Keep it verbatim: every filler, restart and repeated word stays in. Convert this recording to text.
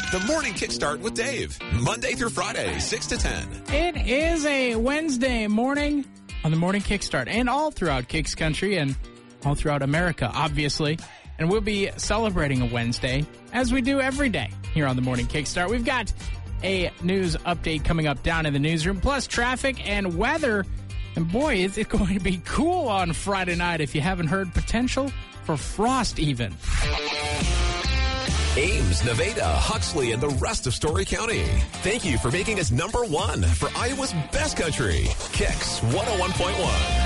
The Morning Kickstart with Dave. Monday through Friday, six to ten. It is a Wednesday morning on the Morning Kickstart, and all throughout Kicks Country and all throughout America, obviously. And we'll be celebrating a Wednesday, as we do every day here on the Morning Kickstart. We've got a news update coming up down in the newsroom, plus traffic and weather. And boy, is it going to be cool on Friday night. If you haven't heard, potential for frost even. Ames, Nevada, Huxley, and the rest of Story County. Thank you for making us number one for Iowa's best country. Kicks one oh one point one.